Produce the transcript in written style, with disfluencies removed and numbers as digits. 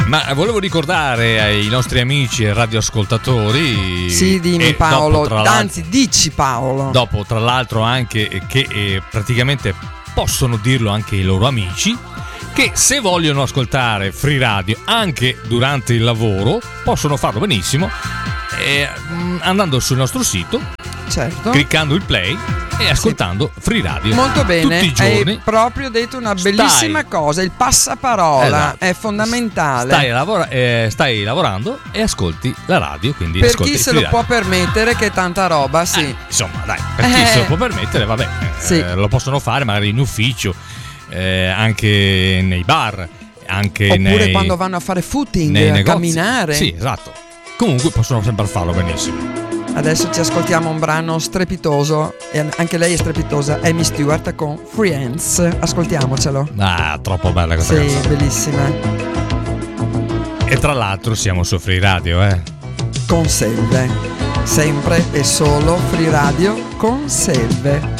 Ma volevo ricordare ai nostri amici e radioascoltatori. Sì, dimmi Paolo, dopo, anzi dici Paolo. Dopo, tra l'altro, anche che praticamente possono dirlo anche i loro amici, che se vogliono ascoltare Free Radio anche durante il lavoro possono farlo benissimo andando sul nostro sito, certo, cliccando il play e ascoltando Free Radio. Molto bene, tutti i giorni. hai proprio detto una bellissima cosa, il passaparola, esatto, è fondamentale. Stai lavorando e ascolti la radio, quindi per ascolti chi se Free lo Radio. può permettere, che è tanta roba, sì. Insomma, dai, per chi se lo può permettere, vabbè, sì, lo possono fare magari in ufficio, anche nei bar, anche oppure quando vanno a fare footing, a camminare. Sì, esatto. Comunque possono sempre farlo benissimo. Adesso ci ascoltiamo un brano strepitoso, e anche lei è strepitosa, Amy Stewart con Friends. Ascoltiamocelo. Ah, troppo bella questa canzone. Sì, bellissima. E tra l'altro siamo su Free Radio, con Selve. Sempre e solo Free Radio con Selve.